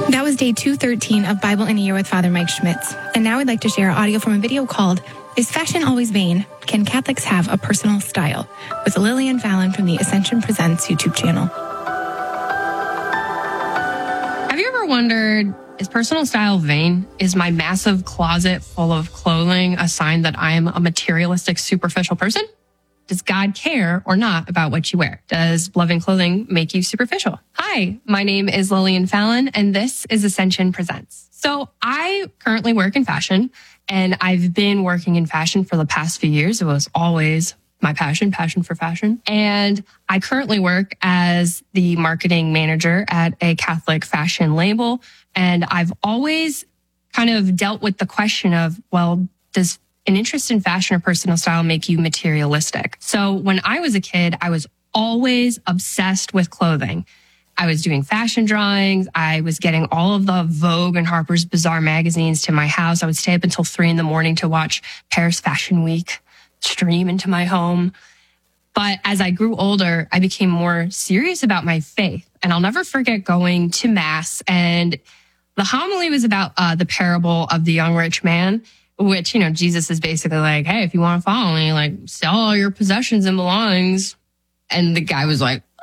That was day 213 of Bible in a Year with Father Mike Schmitz. And now I'd like to share audio from a video called, Is Fashion Always Vain? Can Catholics Have a Personal Style? With Lillian Fallon from the Ascension Presents YouTube channel. Have you ever wondered, is personal style vain? Is my massive closet full of clothing a sign that I am a materialistic, superficial person? Does God care or not about what you wear? Does loving clothing make you superficial? Hi, my name is Lillian Fallon, and this is Ascension Presents. So I currently work in fashion, and I've been working in fashion for the past few years. It was always my passion for fashion. And I currently work as the marketing manager at a Catholic fashion label. And I've always kind of dealt with the question of, well, does an interest in fashion or personal style make you materialistic? So when I was a kid, I was always obsessed with clothing. I was doing fashion drawings. I was getting all of the Vogue and Harper's Bazaar magazines to my house. I would stay up until 3 a.m. to watch Paris Fashion Week stream into my home. But as I grew older, I became more serious about my faith. And I'll never forget going to Mass. And the homily was about the parable of the young rich man, which, Jesus is basically like, hey, if you want to follow me, like, sell all your possessions and belongings. And the guy was like,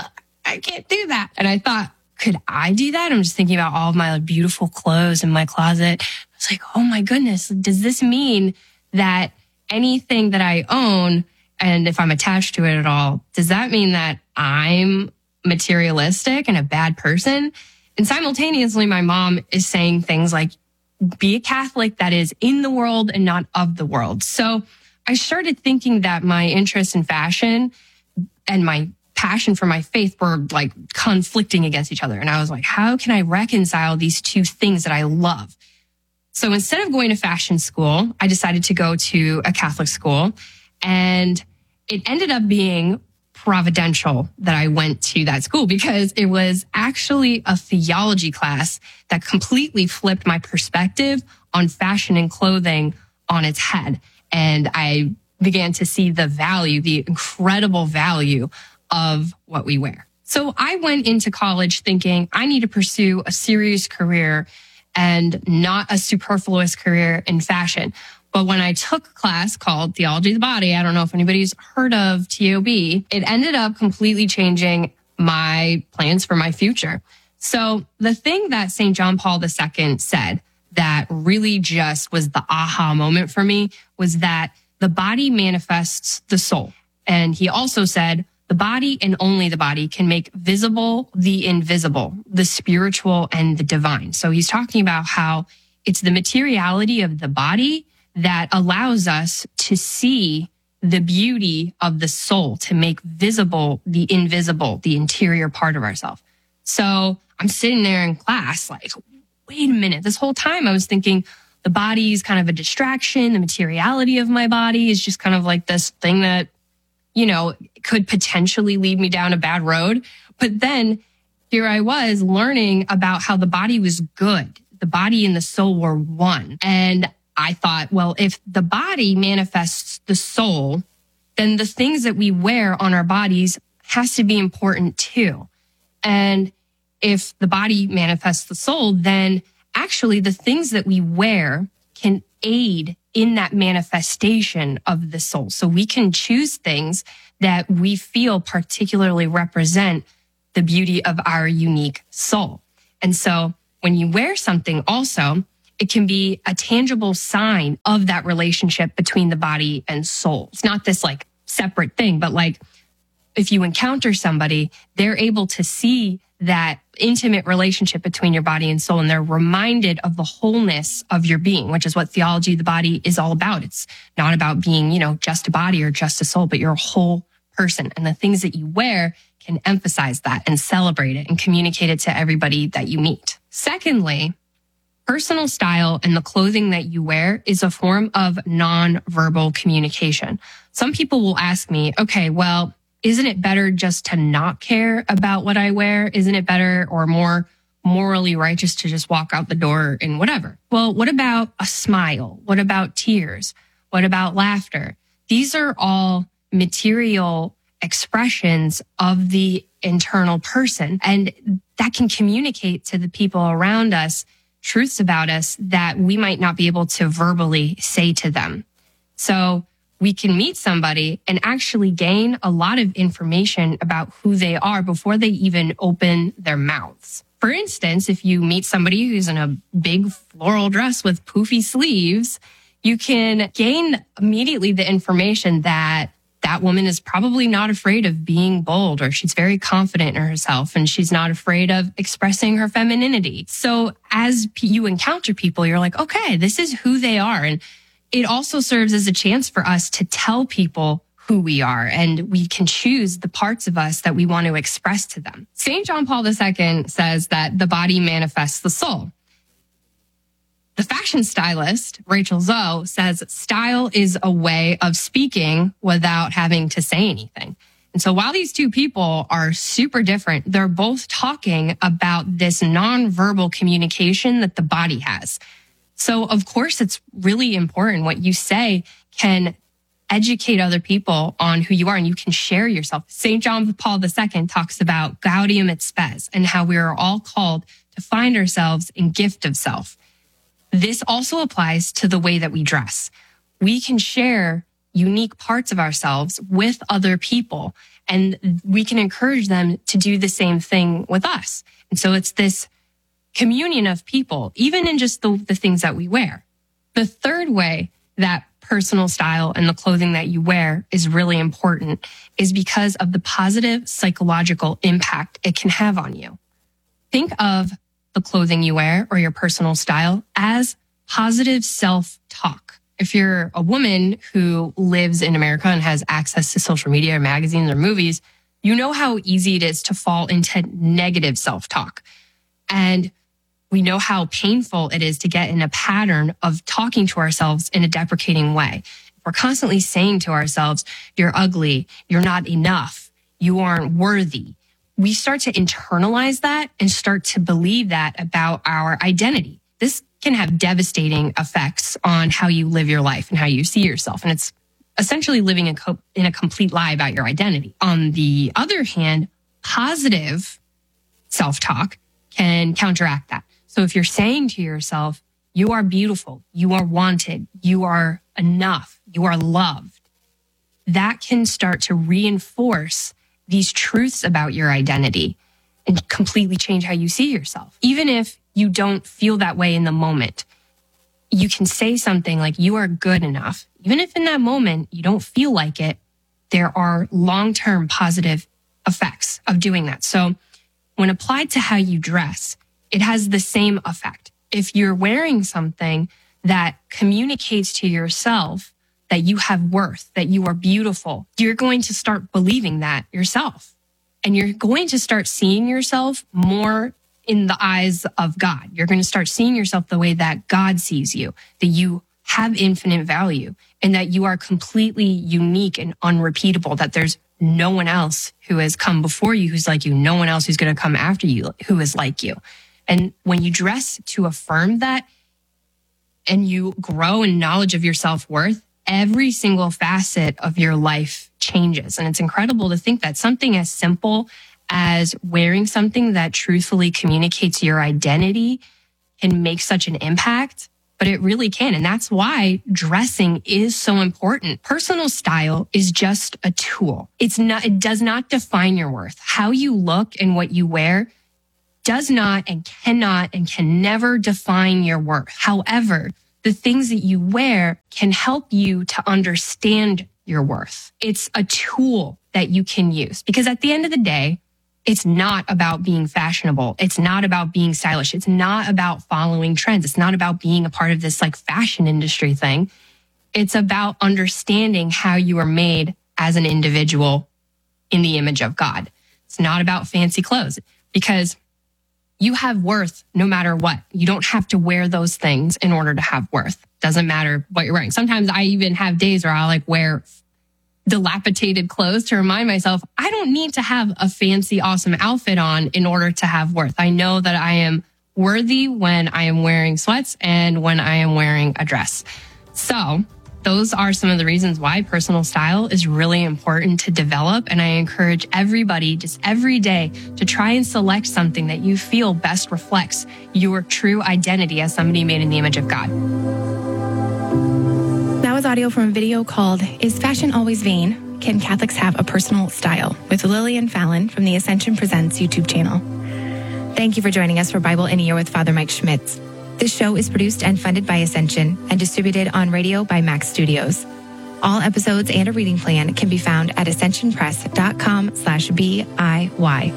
I can't do that. And I thought, could I do that? I'm just thinking about all of my beautiful clothes in my closet. I was like, oh my goodness, does this mean that anything that I own, and if I'm attached to it at all, does that mean that I'm materialistic and a bad person? And simultaneously, my mom is saying things like, be a Catholic that is in the world and not of the world. So I started thinking that my interest in fashion and my passion for my faith were like conflicting against each other. And I was like, how can I reconcile these two things that I love? So instead of going to fashion school, I decided to go to a Catholic school, and it ended up being providential that I went to that school because it was actually a theology class that completely flipped my perspective on fashion and clothing on its head. And I began to see the value, the incredible value of what we wear. So I went into college thinking I need to pursue a serious career and not a superfluous career in fashion. But when I took a class called Theology of the Body, I don't know if anybody's heard of TOB, it ended up completely changing my plans for my future. So the thing that St. John Paul II said that really just was the aha moment for me was that the body manifests the soul. And he also said, the body and only the body can make visible the invisible, the spiritual and the divine. So he's talking about how it's the materiality of the body that allows us to see the beauty of the soul, to make visible the invisible, the interior part of ourselves. So I'm sitting there in class like, wait a minute. This whole time I was thinking the body is kind of a distraction. The materiality of my body is just kind of like this thing that, could potentially lead me down a bad road. But then here I was learning about how the body was good. The body and the soul were one. And I thought, well, if the body manifests the soul, then the things that we wear on our bodies has to be important too. And if the body manifests the soul, then actually the things that we wear can aid in that manifestation of the soul. So we can choose things that we feel particularly represent the beauty of our unique soul. And so when you wear something also, it can be a tangible sign of that relationship between the body and soul. It's not this like separate thing, but like if you encounter somebody, they're able to see that intimate relationship between your body and soul, and they're reminded of the wholeness of your being, which is what theology of the body is all about. It's not about being, just a body or just a soul, but you're a whole person. And the things that you wear can emphasize that and celebrate it and communicate it to everybody that you meet. Secondly, personal style and the clothing that you wear is a form of nonverbal communication. Some people will ask me, okay, well, isn't it better just to not care about what I wear? Isn't it better or more morally righteous to just walk out the door and whatever? Well, what about a smile? What about tears? What about laughter? These are all material expressions of the internal person. And that can communicate to the people around us truths about us that we might not be able to verbally say to them. So we can meet somebody and actually gain a lot of information about who they are before they even open their mouths. For instance, if you meet somebody who's in a big floral dress with poofy sleeves, you can gain immediately the information that that woman is probably not afraid of being bold, or she's very confident in herself and she's not afraid of expressing her femininity. So as you encounter people, you're like, okay, this is who they are. And it also serves as a chance for us to tell people who we are, and we can choose the parts of us that we want to express to them. St. John Paul II says that the body manifests the soul. The fashion stylist, Rachel Zoe, says style is a way of speaking without having to say anything. And so while these two people are super different, they're both talking about this nonverbal communication that the body has. So of course, it's really important. What you say can educate other people on who you are, and you can share yourself. St. John Paul II talks about gaudium et spes and how we are all called to find ourselves in gift of self. This also applies to the way that we dress. We can share unique parts of ourselves with other people, and we can encourage them to do the same thing with us. And so it's this communion of people, even in just the things that we wear. The third way that personal style and the clothing that you wear is really important is because of the positive psychological impact it can have on you. Think of the clothing you wear or your personal style as positive self-talk. If you're a woman who lives in America and has access to social media or magazines or movies, you know how easy it is to fall into negative self-talk. And we know how painful it is to get in a pattern of talking to ourselves in a deprecating way. We're constantly saying to ourselves, you're ugly, you're not enough, you aren't worthy. We start to internalize that and start to believe that about our identity. This can have devastating effects on how you live your life and how you see yourself. And it's essentially living in a complete lie about your identity. On the other hand, positive self-talk can counteract that. So if you're saying to yourself, you are beautiful, you are wanted, you are enough, you are loved, that can start to reinforce these truths about your identity and completely change how you see yourself. Even if you don't feel that way in the moment, you can say something like, you are good enough. Even if in that moment you don't feel like it, there are long-term positive effects of doing that. So when applied to how you dress, it has the same effect. If you're wearing something that communicates to yourself that you have worth, that you are beautiful, you're going to start believing that yourself. And you're going to start seeing yourself more in the eyes of God. You're going to start seeing yourself the way that God sees you, that you have infinite value and that you are completely unique and unrepeatable, that there's no one else who has come before you who's like you, no one else who's going to come after you who is like you. And when you dress to affirm that and you grow in knowledge of your self-worth, every single facet of your life changes. And it's incredible to think that something as simple as wearing something that truthfully communicates your identity can make such an impact, but it really can. And that's why dressing is so important. Personal style is just a tool. It does not define your worth. How you look and what you wear does not and cannot and can never define your worth. However, the things that you wear can help you to understand your worth. It's a tool that you can use because at the end of the day, it's not about being fashionable. It's not about being stylish. It's not about following trends. It's not about being a part of this like fashion industry thing. It's about understanding how you are made as an individual in the image of God. It's not about fancy clothes because you have worth no matter what. You don't have to wear those things in order to have worth. Doesn't matter what you're wearing. Sometimes I even have days where I'll like wear dilapidated clothes to remind myself, I don't need to have a fancy, awesome outfit on in order to have worth. I know that I am worthy when I am wearing sweats and when I am wearing a dress. So Those are some of the reasons why personal style is really important to develop. And I encourage everybody just every day to try and select something that you feel best reflects your true identity as somebody made in the image of God. That was audio from a video called Is Fashion Always Vain? Can Catholics Have a Personal Style? With Lillian Fallon from the Ascension Presents YouTube channel. Thank you for joining us for Bible in a Year with Father Mike Schmitz. This show is produced and funded by Ascension and distributed on radio by Max Studios. All episodes and a reading plan can be found at ascensionpress.com/BIY.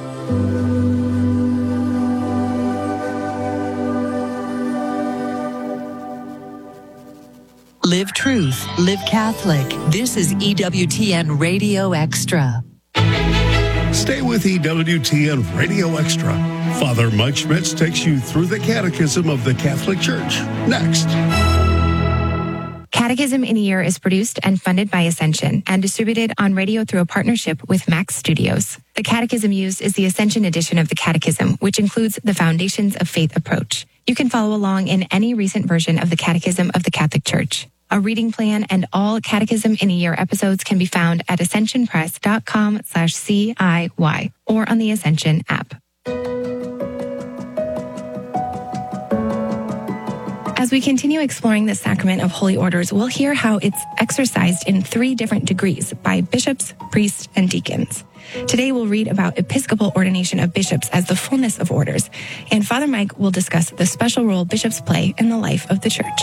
Live truth, live Catholic. This is EWTN Radio Extra. Stay with EWTN Radio Extra. Father Mike Schmitz takes you through the Catechism of the Catholic Church. Next. Catechism in a Year is produced and funded by Ascension and distributed on radio through a partnership with Max Studios. The catechism used is the Ascension edition of the Catechism, which includes the Foundations of Faith approach. You can follow along in any recent version of the Catechism of the Catholic Church. A reading plan and all Catechism in a Year episodes can be found at ascensionpress.com/CIY or on the Ascension app. As we continue exploring the sacrament of holy orders, we'll hear how it's exercised in 3 different degrees by bishops, priests, and deacons. Today we'll read about episcopal ordination of bishops as the fullness of orders, and Father Mike will discuss the special role bishops play in the life of the Church.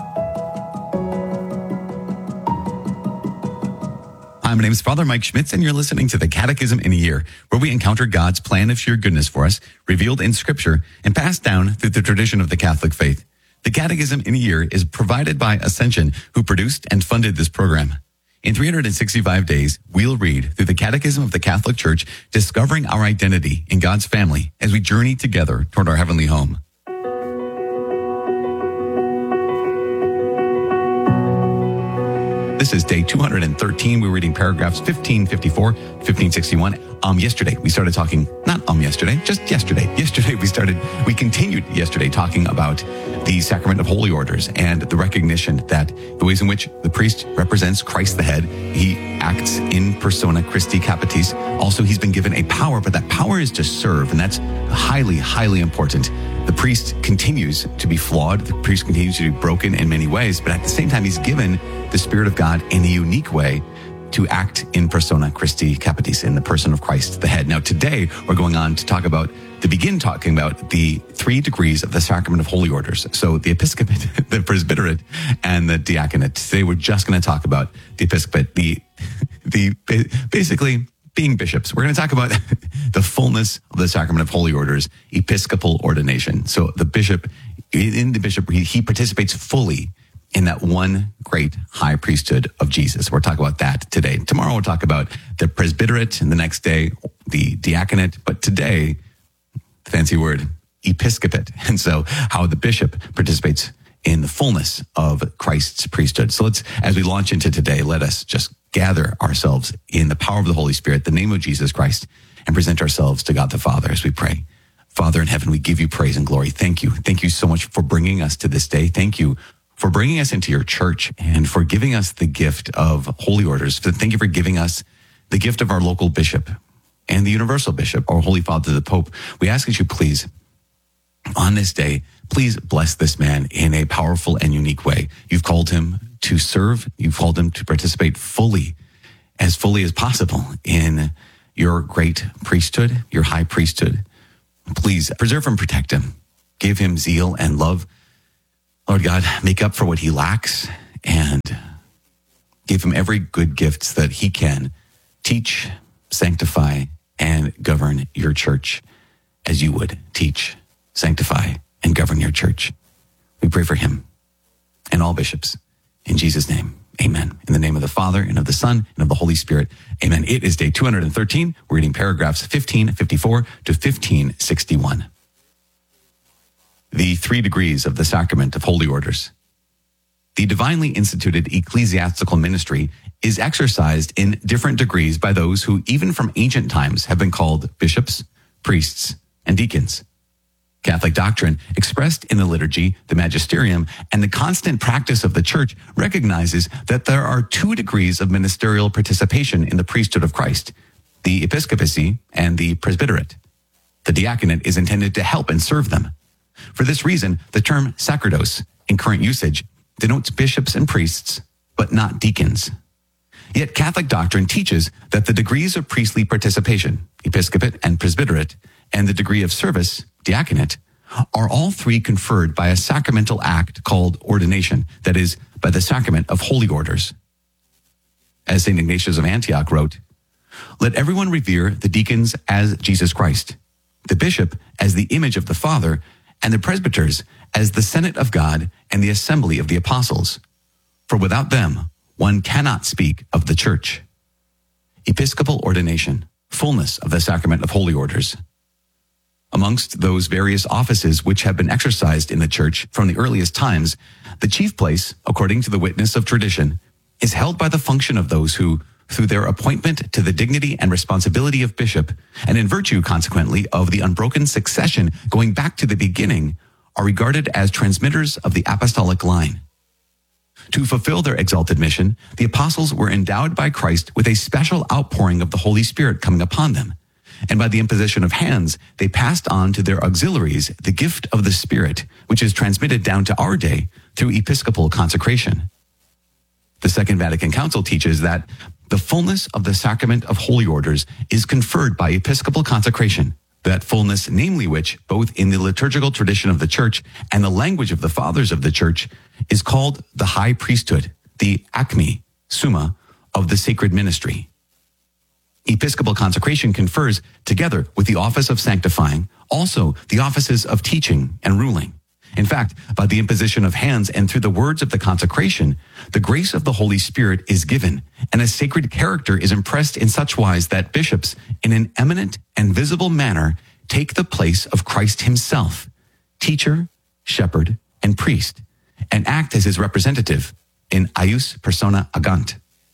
Hi, my name is Father Mike Schmitz, and you're listening to the Catechism in a Year, where we encounter God's plan of sheer goodness for us, revealed in Scripture, and passed down through the tradition of the Catholic faith. The Catechism in a Year is provided by Ascension, who produced and funded this program. In 365 days, we'll read through the Catechism of the Catholic Church, discovering our identity in God's family as we journey together toward our heavenly home. This is day 213. We're reading paragraphs 1554, 1561. Yesterday, we started talking, just yesterday. We continued yesterday talking about the sacrament of holy orders and the recognition that the ways in which the priest represents Christ the head, he acts in persona Christi Capitis. Also, he's been given a power, but that power is to serve, and that's highly, highly important. The priest continues to be flawed. The priest continues to be broken in many ways, but at the same time, he's given the Spirit of God in a unique way to act in persona Christi Capitis, in the person of Christ the head. Now, today, we're going on to begin talking about the 3 degrees of the sacrament of holy orders. So the episcopate, the presbyterate, and the diaconate. Today, we're just going to talk about the episcopate, basically being bishops. We're going to talk about the fullness of the sacrament of holy orders, episcopal ordination. So the bishop, he participates fully in that one great high priesthood of Jesus. We're talking about that today. Tomorrow we'll talk about the presbyterate, and the next day the diaconate. But today, fancy word, episcopate. And so how the bishop participates in the fullness of Christ's priesthood. So as we launch into today, let us just gather ourselves in the power of the Holy Spirit, the name of Jesus Christ, and present ourselves to God the Father as we pray. Father in heaven, we give you praise and glory. Thank you. Thank you so much for bringing us to this day. Thank you for bringing us into your church and for giving us the gift of holy orders. Thank you for giving us the gift of our local bishop and the universal bishop, our Holy Father, the Pope. We ask that you please, on this day, please bless this man in a powerful and unique way. You've called him to serve. You've called him to participate fully as possible in your great priesthood, your high priesthood. Please preserve and protect him. Give him zeal and love. Lord God, make up for what he lacks and give him every good gift that he can teach, sanctify, and govern your church as you would teach, sanctify, and govern your church. We pray for him and all bishops. In Jesus' name, amen. In the name of the Father, and of the Son, and of the Holy Spirit, amen. It is day 213. We're reading paragraphs 1554 to 1561. The 3 degrees of the sacrament of holy orders. The divinely instituted ecclesiastical ministry is exercised in different degrees by those who, even from ancient times, have been called bishops, priests, and deacons. Catholic doctrine, expressed in the liturgy, the magisterium, and the constant practice of the Church, recognizes that there are two degrees of ministerial participation in the priesthood of Christ, the episcopacy and the presbyterate. The diaconate is intended to help and serve them. For this reason, the term sacerdos, in current usage, denotes bishops and priests, but not deacons. Yet Catholic doctrine teaches that the degrees of priestly participation, episcopate and presbyterate, and the degree of service, diaconate, are all three conferred by a sacramental act called ordination, that is, by the sacrament of holy orders. As St. Ignatius of Antioch wrote, "Let everyone revere the deacons as Jesus Christ, the bishop as the image of the Father, and the presbyters as the Senate of God and the assembly of the apostles. For without them, one cannot speak of the Church." Episcopal ordination, fullness of the sacrament of holy orders. Amongst those various offices which have been exercised in the Church from the earliest times, the chief place, according to the witness of tradition, is held by the function of those who, through their appointment to the dignity and responsibility of bishop, and in virtue, consequently, of the unbroken succession going back to the beginning, are regarded as transmitters of the apostolic line. To fulfill their exalted mission, the apostles were endowed by Christ with a special outpouring of the Holy Spirit coming upon them. And by the imposition of hands, they passed on to their auxiliaries the gift of the Spirit, which is transmitted down to our day through episcopal consecration. The Second Vatican Council teaches that the fullness of the sacrament of holy orders is conferred by episcopal consecration, that fullness, namely which, both in the liturgical tradition of the Church and the language of the fathers of the Church, is called the high priesthood, the acme, summa, of the sacred ministry. Episcopal consecration confers, together with the office of sanctifying, also the offices of teaching and ruling. In fact, by the imposition of hands and through the words of the consecration, the grace of the Holy Spirit is given, and a sacred character is impressed in such wise that bishops, in an eminent and visible manner, take the place of Christ himself, teacher, shepherd, and priest, and act as his representative in eius persona agant.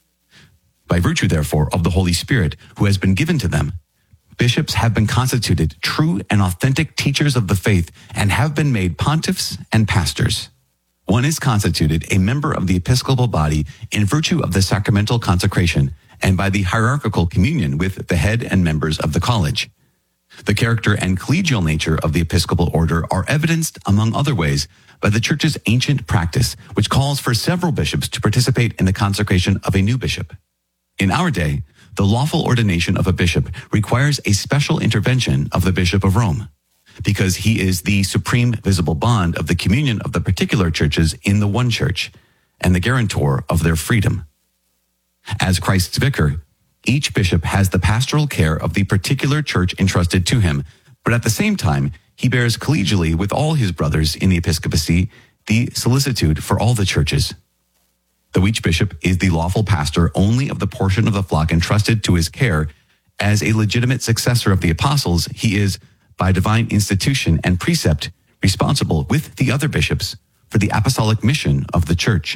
By virtue, therefore, of the Holy Spirit who has been given to them, bishops have been constituted true and authentic teachers of the faith and have been made pontiffs and pastors. One is constituted a member of the episcopal body in virtue of the sacramental consecration and by the hierarchical communion with the head and members of the college. The character and collegial nature of the episcopal order are evidenced, among other ways, by the Church's ancient practice, which calls for several bishops to participate in the consecration of a new bishop. In our day, the lawful ordination of a bishop requires a special intervention of the Bishop of Rome, because he is the supreme visible bond of the communion of the particular churches in the one church, and the guarantor of their freedom. As Christ's vicar, each bishop has the pastoral care of the particular church entrusted to him, but at the same time, he bears collegially with all his brothers in the episcopacy the solicitude for all the churches. Though each bishop is the lawful pastor only of the portion of the flock entrusted to his care, as a legitimate successor of the apostles, he is, by divine institution and precept, responsible with the other bishops for the apostolic mission of the church.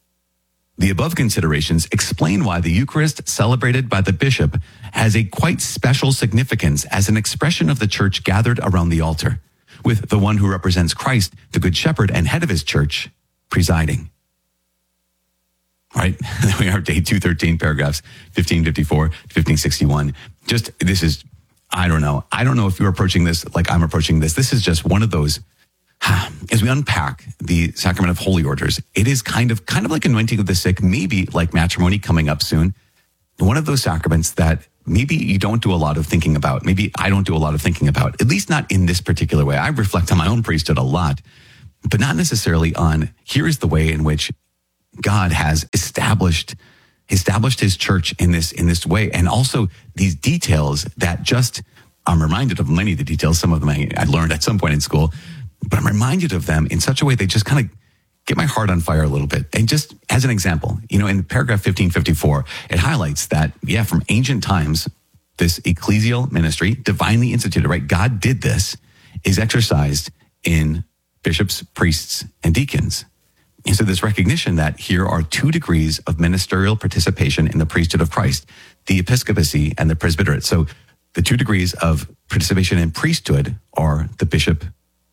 The above considerations explain why the Eucharist celebrated by the bishop has a quite special significance as an expression of the church gathered around the altar, with the one who represents Christ, the Good Shepherd and head of his church, presiding. Right? We are day 213, paragraphs 1554 to 1561. I don't know if you're approaching this like I'm approaching this. This is just one of those, as we unpack the sacrament of holy orders, it is kind of like anointing of the sick, maybe like matrimony coming up soon. One of those sacraments that maybe you don't do a lot of thinking about. Maybe I don't do a lot of thinking about, at least not in this particular way. I reflect on my own priesthood a lot, but not necessarily on here is the way in which God has established his church in this way. And also these details that just, I'm reminded of many of the details. Some of them I learned at some point in school, but I'm reminded of them in such a way they just kind of get my heart on fire a little bit. And just as an example, in paragraph 1554, it highlights that, from ancient times, this ecclesial ministry, divinely instituted, right? God did this, is exercised in bishops, priests, and deacons. And so this recognition that here are two degrees of ministerial participation in the priesthood of Christ, the episcopacy and the presbyterate. So the two degrees of participation in priesthood are the bishop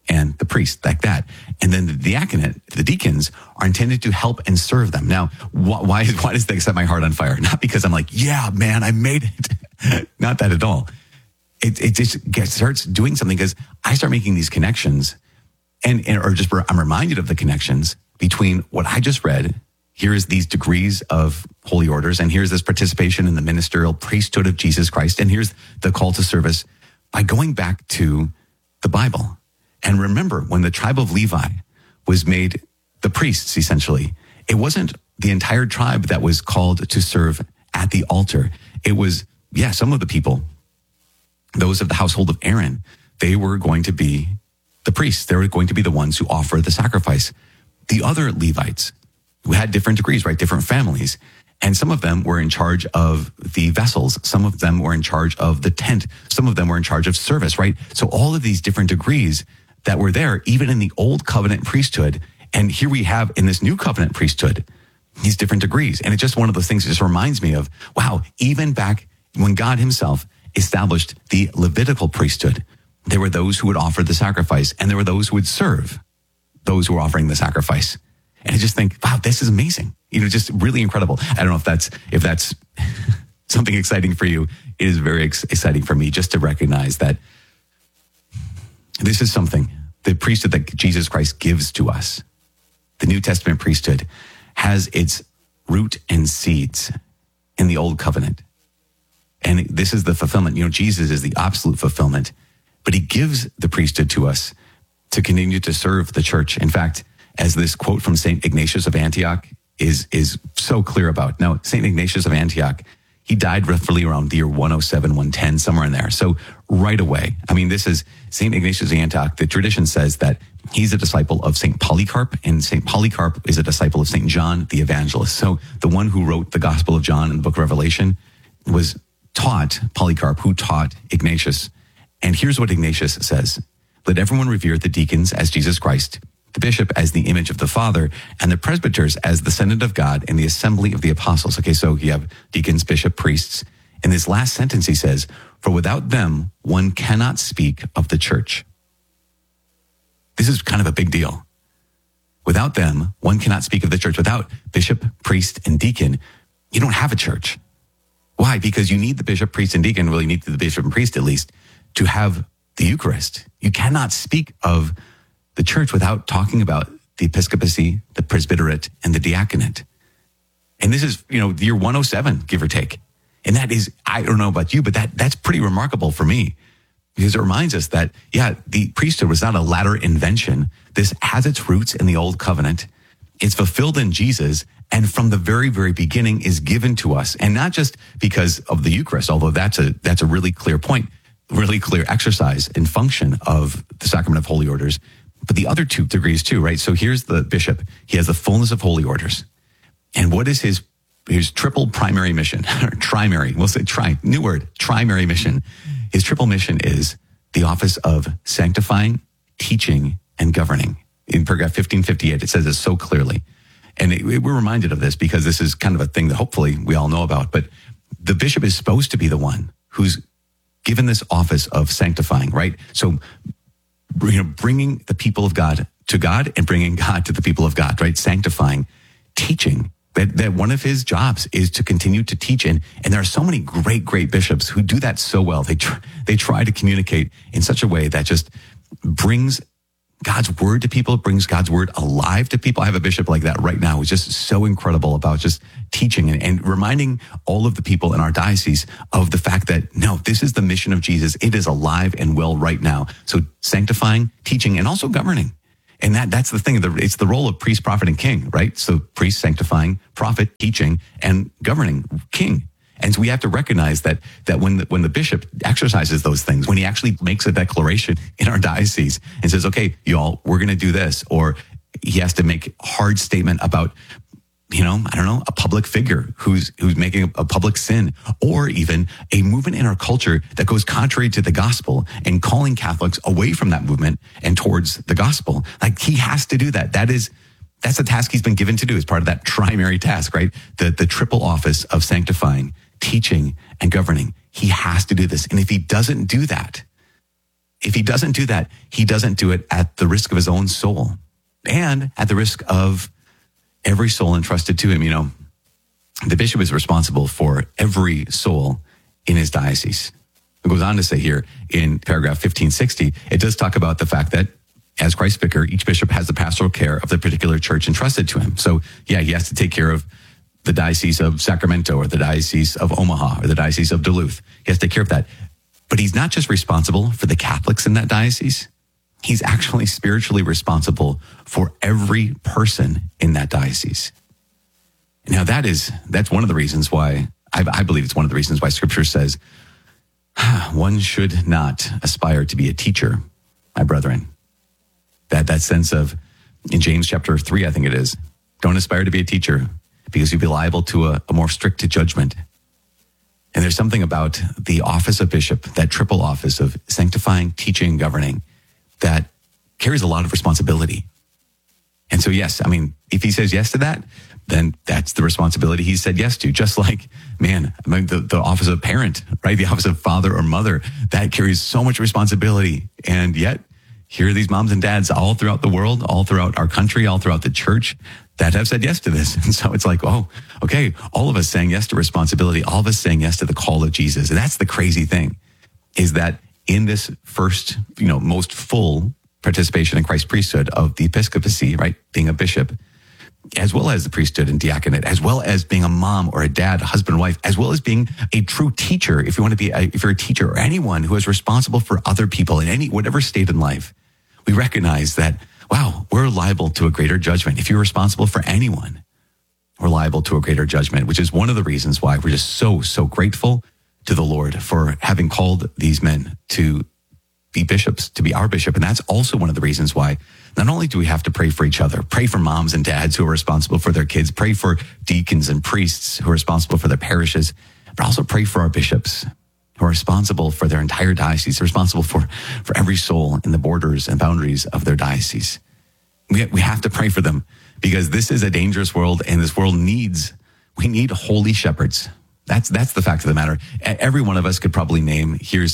and the priest, like that. And then the diaconate, the deacons, are intended to help and serve them. Now, why does that set my heart on fire? Not because I'm like, yeah, man, I made it. Not that at all. It just starts doing something because I start making these connections I'm reminded of the connections between what I just read. Here is these degrees of holy orders, and here's this participation in the ministerial priesthood of Jesus Christ, and here's the call to service by going back to the Bible. And remember, when the tribe of Levi was made the priests, essentially, it wasn't the entire tribe that was called to serve at the altar. It was, some of the people, those of the household of Aaron, they were going to be the priests. They were going to be the ones who offer the sacrifice. The other Levites, who had different degrees, right? Different families. And some of them were in charge of the vessels. Some of them were in charge of the tent. Some of them were in charge of service, right? So all of these different degrees that were there, even in the old covenant priesthood. And here we have in this new covenant priesthood, these different degrees. And it's just one of those things that just reminds me of, wow, even back when God himself established the Levitical priesthood, there were those who would offer the sacrifice, and there were those who would serve those who were offering the sacrifice. And I just think, wow, this is amazing. Just really incredible. I don't know if that's something exciting for you. It is very exciting for me just to recognize that this is something, the priesthood that Jesus Christ gives to us, the New Testament priesthood, has its root and seeds in the old covenant. And this is the fulfillment. Jesus is the absolute fulfillment, but he gives the priesthood to us to continue to serve the church. In fact, as this quote from St. Ignatius of Antioch is so clear about. Now, St. Ignatius of Antioch, he died roughly around the year 107, 110, somewhere in there. So right away, this is St. Ignatius of Antioch. The tradition says that he's a disciple of St. Polycarp, and St. Polycarp is a disciple of St. John the Evangelist. So the one who wrote the Gospel of John and the book of Revelation was taught Polycarp, who taught Ignatius. And here's what Ignatius says: "Let everyone revere the deacons as Jesus Christ, the bishop as the image of the Father, and the presbyters as the Senate of God and the assembly of the apostles." Okay, so you have deacons, bishop, priests. In this last sentence, he says, "For without them, one cannot speak of the church." This is kind of a big deal. Without them, one cannot speak of the church. Without bishop, priest, and deacon, you don't have a church. Why? Because you need the bishop, priest, and deacon, well, you need the bishop and priest at least, to have the Eucharist. You cannot speak of the church without talking about the episcopacy, the presbyterate, and the diaconate. And this is, year 107, give or take. And that is, I don't know about you, but that's pretty remarkable for me, because it reminds us that, the priesthood was not a latter invention. This has its roots in the old covenant. It's fulfilled in Jesus, and from the very, very beginning is given to us. And not just because of the Eucharist, although that's a really clear point, really clear exercise and function of the sacrament of holy orders, but the other two degrees too, right? So here's the bishop. He has the fullness of holy orders. And what is his triple primary mission? Or trimary, we'll say new word, trimary mission. His triple mission is the office of sanctifying, teaching, and governing. In paragraph 1558, it says it so clearly. And we're reminded of this because this is kind of a thing that hopefully we all know about. But the bishop is supposed to be the one who's given this office of sanctifying, right? So, bringing the people of God to God and bringing God to the people of God, right? Sanctifying, teaching. That one of his jobs is to continue to teach. And there are so many great bishops who do that so well. They try to communicate in such a way that just brings God's word to people, brings God's word alive to people. I have a bishop like that right now who's just so incredible about just teaching and reminding all of the people in our diocese of the fact that, no, this is the mission of Jesus. It is alive and well right now. So sanctifying, teaching, and also governing. And that's the thing. It's the role of priest, prophet, and king, right? So priest, sanctifying, prophet, teaching, and governing, king. And so we have to recognize that when the bishop exercises those things, when he actually makes a declaration in our diocese and says, okay, y'all, we're going to do this, or he has to make a hard statement about, a public figure who's making a public sin, or even a movement in our culture that goes contrary to the gospel and calling Catholics away from that movement and towards the gospel. Like, he has to do that. That's the task he's been given to do as part of that primary task, right? The triple office of sanctifying, teaching, and governing. He has to do this. And if he doesn't do that, if he doesn't do that, he doesn't do it at the risk of his own soul and at the risk of every soul entrusted to him. You know, the bishop is responsible for every soul in his diocese. It goes on to say here in paragraph 1560, it does talk about the fact that as Christ's vicar, each bishop has the pastoral care of the particular church entrusted to him. So yeah, he has to take care of the Diocese of Sacramento or the Diocese of Omaha or the Diocese of Duluth. He has to take care of that. But he's not just responsible for the Catholics in that diocese. He's actually spiritually responsible for every person in that diocese. Now that's one of the reasons why, I believe it's one of the reasons why Scripture says, one should not aspire to be a teacher, my brethren. That sense of, in James chapter 3, I think it is, don't aspire to be a teacher because you'll be liable to a more strict judgment. And there's something about the office of bishop, that triple office of sanctifying, teaching, governing, that carries a lot of responsibility. And so, yes, I mean, if he says yes to that, then that's the responsibility he said yes to. Just like, man, I mean, the office of parent, right? The office of father or mother, that carries so much responsibility. And yet, here are these moms and dads all throughout the world, all throughout our country, all throughout the church that have said yes to this. And so it's like, oh, okay, all of us saying yes to responsibility, all of us saying yes to the call of Jesus. And that's the crazy thing, is that in this first, most full participation in Christ's priesthood of the episcopacy, right, being a bishop, as well as the priesthood and diaconate, as well as being a mom or a dad, a husband, wife, as well as being a true teacher, if you want to be, if you're a teacher or anyone who is responsible for other people in whatever state in life, we recognize that, wow, we're liable to a greater judgment. If you're responsible for anyone, we're liable to a greater judgment, which is one of the reasons why we're just so grateful to the Lord for having called these men to be bishops, to be our bishop. And that's also one of the reasons why not only do we have to pray for each other, pray for moms and dads who are responsible for their kids, pray for deacons and priests who are responsible for their parishes, but also pray for our bishops who are responsible for their entire diocese, responsible for every soul in the borders and boundaries of their diocese. We have to pray for them because this is a dangerous world, and this world we need holy shepherds. That's the fact of the matter. Every one of us could probably name, here's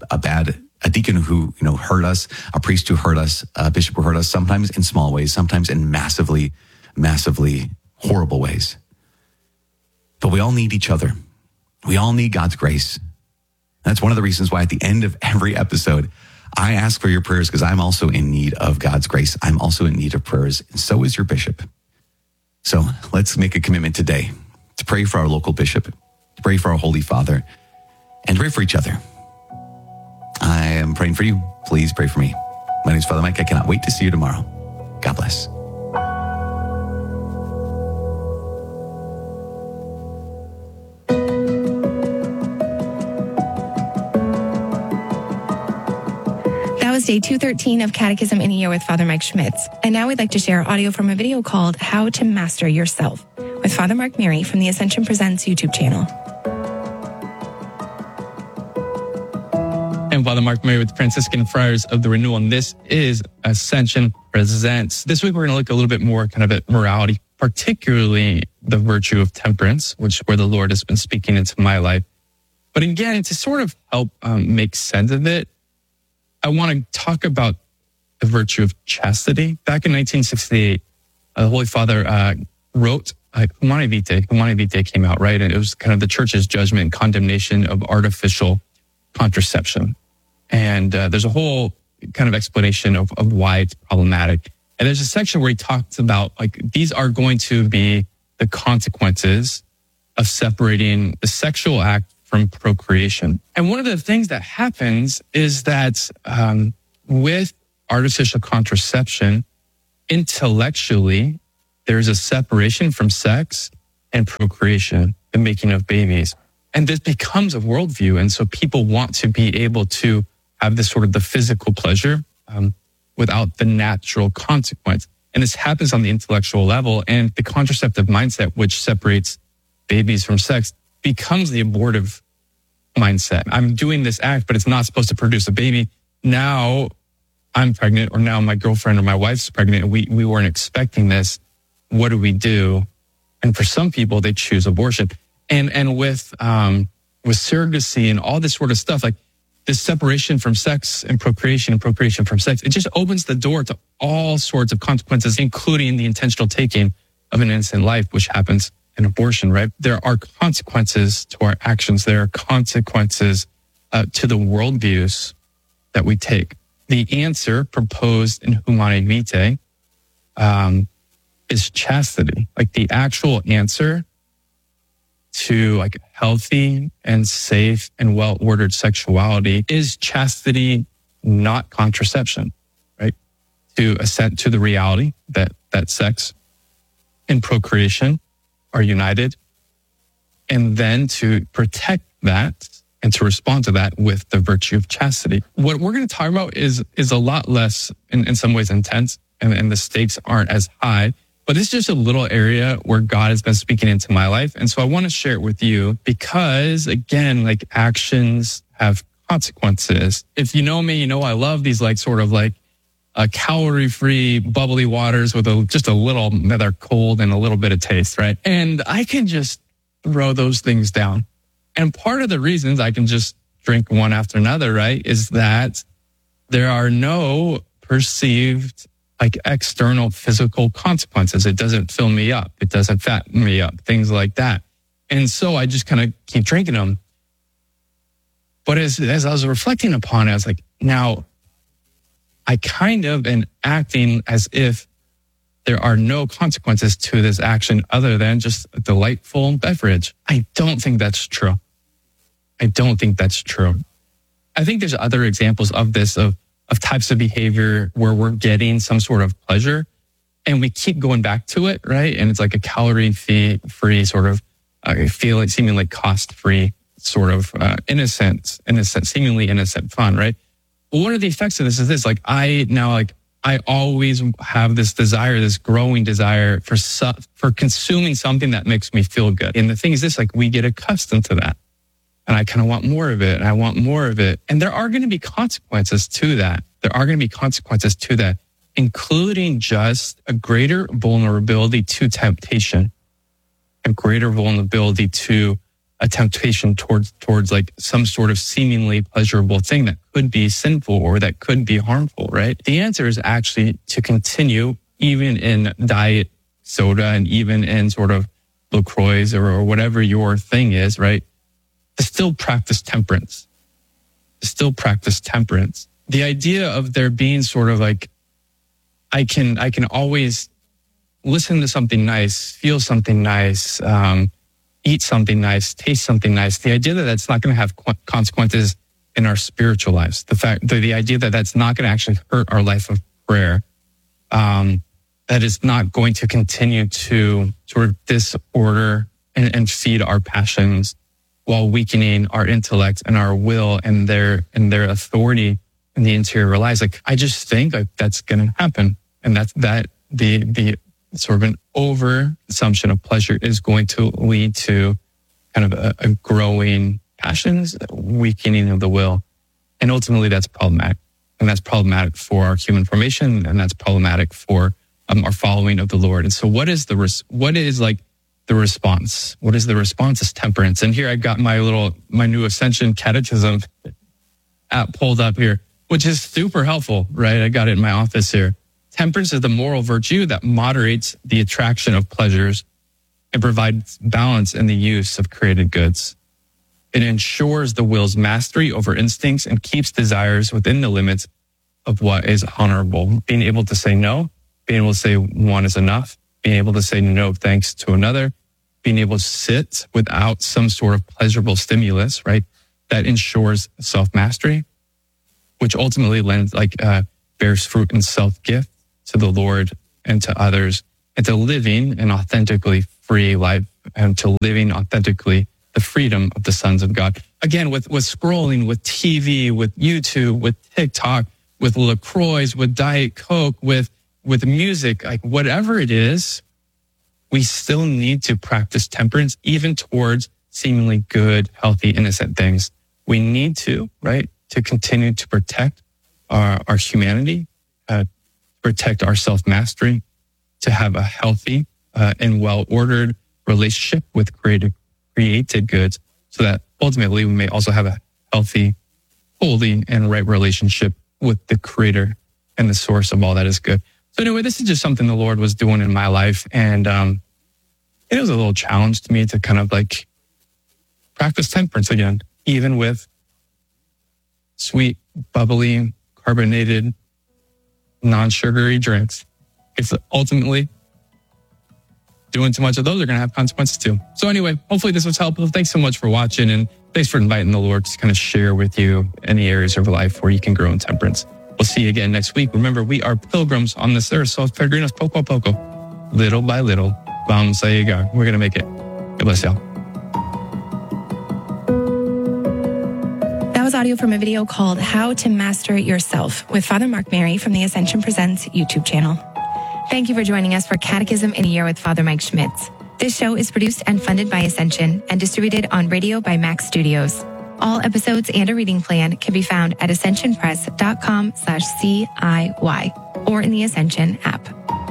a deacon who, hurt us, a priest who hurt us, a bishop who hurt us, sometimes in small ways, sometimes in massively, massively horrible ways. But we all need each other. We all need God's grace. That's one of the reasons why at the end of every episode, I ask for your prayers, because I'm also in need of God's grace. I'm also in need of prayers, and so is your bishop. So let's make a commitment today to pray for our local bishop, to pray for our Holy Father, and pray for each other. I am praying for you. Please pray for me. My name is Father Mike. I cannot wait to see you tomorrow. God bless. That was day 213 of Catechism in a Year with Father Mike Schmitz. And now we'd like to share audio from a video called How to Master Yourself with Father Mark Mary from the Ascension Presents YouTube channel. I'm Father Mark Mary with the Franciscan Friars of the Renewal, and this is Ascension Presents. This week we're going to look a little bit more kind of at morality, particularly the virtue of temperance, where the Lord has been speaking into my life. But again, to sort of help make sense of it, I want to talk about the virtue of chastity. Back in 1968, the Holy Father wrote Humanae Vitae. Humanae Vitae came out, right? And it was kind of the church's judgment and condemnation of artificial contraception. And there's a whole kind of explanation of why it's problematic. And there's a section where he talks about, these are going to be the consequences of separating the sexual act from procreation. And one of the things that happens is that with artificial contraception, intellectually, there's a separation from sex and procreation, the making of babies. And this becomes a worldview. And so people want to be able to have this sort of the physical pleasure without the natural consequence. And this happens on the intellectual level. And the contraceptive mindset, which separates babies from sex, becomes the abortive mindset. I'm doing this act, but it's not supposed to produce a baby. Now I'm pregnant, or now my girlfriend or my wife's pregnant, and we weren't expecting this. What do we do? And for some people, they choose abortion. And with surrogacy and all this sort of stuff, this separation from sex and procreation from sex, it just opens the door to all sorts of consequences, including the intentional taking of an innocent life, which happens in abortion, right? There are consequences to our actions. There are consequences to the worldviews that we take. The answer proposed in Humanae Vitae is chastity. Like the actual answer to like healthy and safe and well-ordered sexuality is chastity, not contraception, right? To assent to the reality that sex and procreation are united, and then to protect that and to respond to that with the virtue of chastity. What we're going to talk about is a lot less, in some ways, intense, and the stakes aren't as high. But it's just a little area where God has been speaking into my life. And so I want to share it with you because, again, like actions have consequences. If you know me, you know I love these like sort of like calorie-free bubbly waters with just a little that are cold and a little bit of taste, right? And I can just throw those things down. And part of the reasons I can just drink one after another, right, is that there are no perceived like external physical consequences. It doesn't fill me up. It doesn't fatten me up, things like that. And so I just kind of keep drinking them. But as I was reflecting upon it, I was like, now I kind of am acting as if there are no consequences to this action other than just a delightful beverage. I don't think that's true. I don't think that's true. I think there's other examples of this, of types of behavior where we're getting some sort of pleasure and we keep going back to it, right? And it's like a calorie-free sort of seemingly like cost-free sort of innocent, seemingly innocent fun, right? Well, one of the effects of this is this, like I always have this desire, this growing desire for consuming something that makes me feel good. And the thing is this, like we get accustomed to that. And I kind of want more of it, and I want more of it. And there are going to be consequences to that. Including just a greater vulnerability to temptation, a greater vulnerability to a temptation towards like some sort of seemingly pleasurable thing that could be sinful or that could be harmful, right? The answer is actually to continue even in diet soda and even in sort of LaCroix or whatever your thing is, right? To still practice temperance. The idea of there being sort of like, I can always listen to something nice, feel something nice, eat something nice, taste something nice. The idea that that's not going to have consequences in our spiritual lives. The idea that that's not going to actually hurt our life of prayer, that is not going to continue to sort of disorder and feed our passions while weakening our intellect and our will and their authority in the interior lives. Like, I just think like that's going to happen. And the sort of an over assumption of pleasure is going to lead to kind of a growing passions, weakening of the will. And ultimately that's problematic. And that's problematic for our human formation. And that's problematic for our following of the Lord. And so what is the response? What is the response? Is temperance. And here I got my new Ascension Catechism app pulled up here, which is super helpful, right? I got it in my office here. Temperance is the moral virtue that moderates the attraction of pleasures and provides balance in the use of created goods. It ensures the will's mastery over instincts and keeps desires within the limits of what is honorable. Being able to say no, being able to say one is enough, being able to say no thanks to another, being able to sit without some sort of pleasurable stimulus, right? That ensures self-mastery, which ultimately bears fruit in self-gift to the Lord and to others, and to living an authentically free life and to living authentically the freedom of the sons of God. Again, with scrolling, with TV, with YouTube, with TikTok, with LaCroix, with Diet Coke, with music, like whatever it is, we still need to practice temperance even towards seemingly good, healthy, innocent things. We need to, right, to continue to protect our humanity, protect our self-mastery, to have a healthy and well-ordered relationship with created goods, so that ultimately we may also have a healthy, holy and right relationship with the Creator and the source of all that is good. So anyway, this is just something the Lord was doing in my life. And it was a little challenge to me to kind of like practice temperance again, even with sweet, bubbly, carbonated, non-sugary drinks. It's ultimately doing too much of those are going to have consequences too. So anyway, hopefully this was helpful. Thanks so much for watching, and thanks for inviting the Lord to kind of share with you any areas of life where you can grow in temperance. We'll see you again next week. Remember, we are pilgrims on this earth, so peregrinos poco a poco, little by little. Vamos a llegar. We're going to make it. God bless y'all. That was audio from a video called How to Master Yourself with Father Mark Mary from the Ascension Presents YouTube channel. Thank you for joining us for Catechism in a Year with Father Mike Schmitz. This show is produced and funded by Ascension and distributed on radio by Max Studios. All episodes and a reading plan can be found at ascensionpress.com/CIY or in the Ascension app.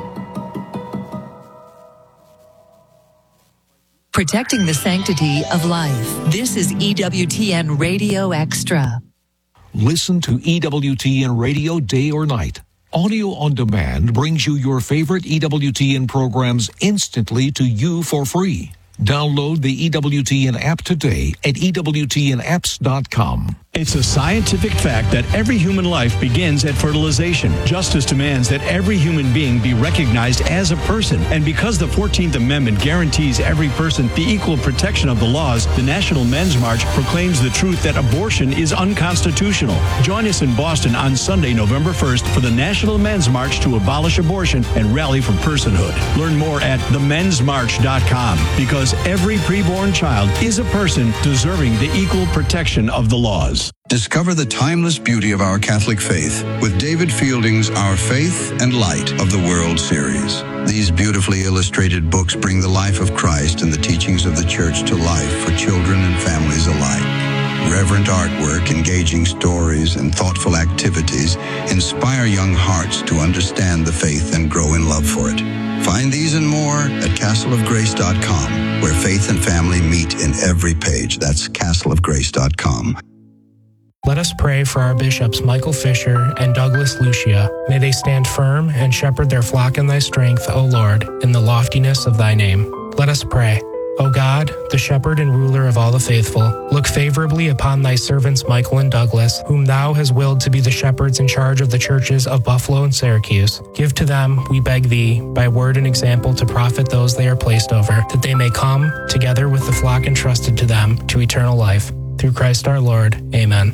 Protecting the sanctity of life. This is EWTN Radio Extra. Listen to EWTN Radio day or night. Audio on Demand brings you your favorite EWTN programs instantly to you for free. Download the EWTN app today at EWTNapps.com. It's a scientific fact that every human life begins at fertilization. Justice demands that every human being be recognized as a person. And because the 14th Amendment guarantees every person the equal protection of the laws, the National Men's March proclaims the truth that abortion is unconstitutional. Join us in Boston on Sunday, November 1st for the National Men's March to abolish abortion and rally for personhood. Learn more at themensmarch.com, because every preborn child is a person deserving the equal protection of the laws. Discover the timeless beauty of our Catholic faith with David Fielding's Our Faith and Light of the World series. These beautifully illustrated books bring the life of Christ and the teachings of the Church to life for children and families alike. Reverent artwork, engaging stories, and thoughtful activities inspire young hearts to understand the faith and grow in love for it. Find these and more at castleofgrace.com, where faith and family meet in every page. That's castleofgrace.com. Let us pray for our bishops Michael Fisher and Douglas Lucia. May they stand firm and shepherd their flock in thy strength, O Lord, in the loftiness of thy name. Let us pray. O God, the shepherd and ruler of all the faithful, look favorably upon thy servants Michael and Douglas, whom thou hast willed to be the shepherds in charge of the churches of Buffalo and Syracuse. Give to them, we beg thee, by word and example to profit those they are placed over, that they may come, together with the flock entrusted to them, to eternal life. Through Christ our Lord. Amen.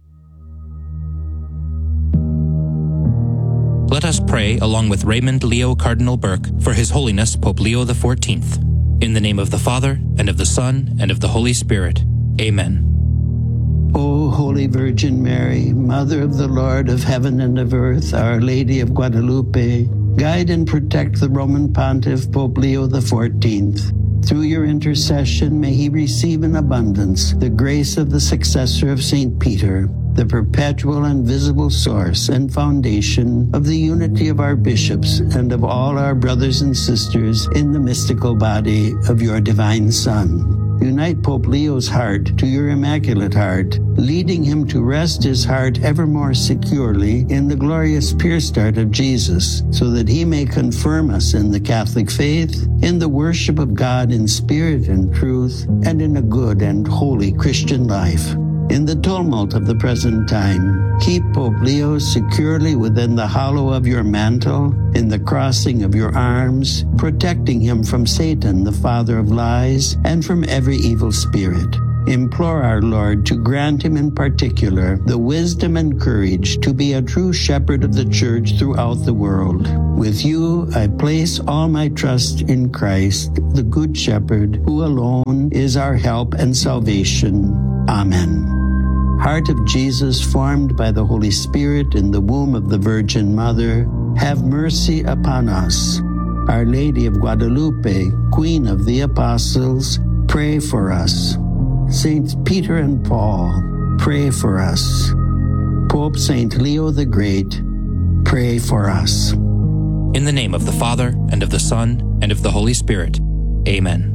Let us pray along with Raymond Leo Cardinal Burke for His Holiness Pope Leo XIV. In the name of the Father, and of the Son, and of the Holy Spirit. Amen. O Holy Virgin Mary, Mother of the Lord of heaven and of earth, Our Lady of Guadalupe, guide and protect the Roman Pontiff Pope Leo XIV. Through your intercession, may he receive in abundance the grace of the successor of St. Peter, the perpetual and visible source and foundation of the unity of our bishops and of all our brothers and sisters in the mystical body of your divine Son. Unite Pope Leo's heart to your Immaculate Heart, leading him to rest his heart ever more securely in the glorious pure start of Jesus, so that he may confirm us in the Catholic faith, in the worship of God in spirit and truth, and in a good and holy Christian life. In the tumult of the present time, keep Pope Leo securely within the hollow of your mantle, in the crossing of your arms, protecting him from Satan, the father of lies, and from every evil spirit. Implore our Lord to grant him in particular the wisdom and courage to be a true shepherd of the Church throughout the world. With you, I place all my trust in Christ, the Good Shepherd, who alone is our help and salvation. Amen. Heart of Jesus, formed by the Holy Spirit in the womb of the Virgin Mother, have mercy upon us. Our Lady of Guadalupe, Queen of the Apostles, pray for us. Saints Peter and Paul, pray for us. Pope Saint Leo the Great, pray for us. In the name of the Father, and of the Son, and of the Holy Spirit. Amen.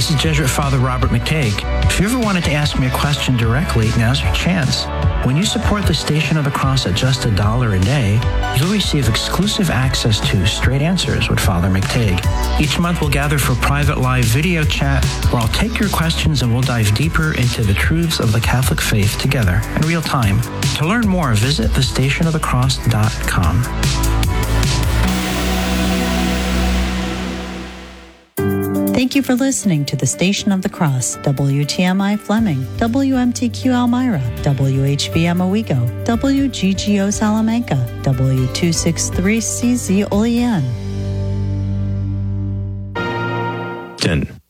This is Jesuit Father Robert McTague. If you ever wanted to ask me a question directly, now's your chance. When you support the Station of the Cross at just $1 a day, you'll receive exclusive access to Straight Answers with Father McTague. Each month we'll gather for private live video chat where I'll take your questions and we'll dive deeper into the truths of the Catholic faith together in real time. To learn more, visit thestationofthecross.com. Thank you for listening to the Station of the Cross, WTMI Fleming, WMTQ Elmira, WHVM Owego, WGGO Salamanca, W263CZ Olean. 10.